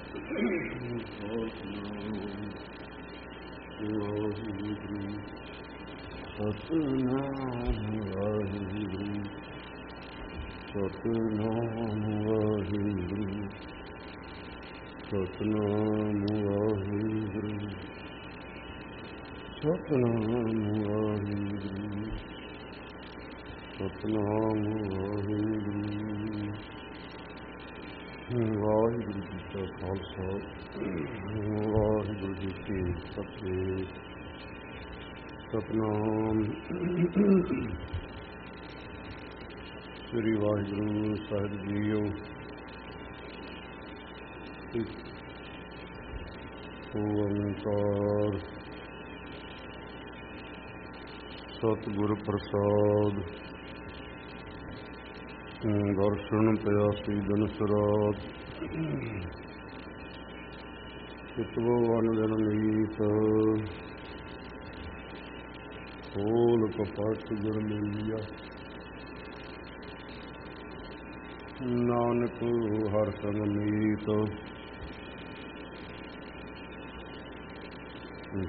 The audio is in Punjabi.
ਸਤਿਨਾਮ ਵਾਹਿਗੁਰੂ ਸਤਿਨਾਮ ਵਾਹਿਗੁਰੂ ਸਤਿਨਾਮ ਵਾਹਿਗੁਰੂ ਸਤਿਨਾਮ ਵਾਹਿਗੁਰੂ ਸਤਿਨਾਮ ਵਾਹਿਗੁਰੂ। ਵਾਹਿਗੁਰੂ ਜੀ ਕਾ ਖਾਲਸਾ ਵਾਹਿਗੁਰੂ ਜੀ ਕੀ ਫਤਿਹ। ਸਤਿਨਾਮ ਸ੍ਰੀ ਵਾਹਿਗੁਰੂ ਸਾਹਿਬ ਜੀਓ। ਓੰਕਾਰ ਸਤਿਗੁਰ ਪ੍ਰਸਾਦ। ਦਰਸ਼ਨ ਪਿਆਸੀ ਦਿਨ ਸਰਾਤ ਚਿਤਵੋ ਵਨ ਦਿਨ ਨੀਤ ਖੋਲ ਕਪਟ ਗੁਰ ਮਿਲਿਆ। ਨਾਨਕ ਹਰਿ ਸੰਗ ਮੀਤ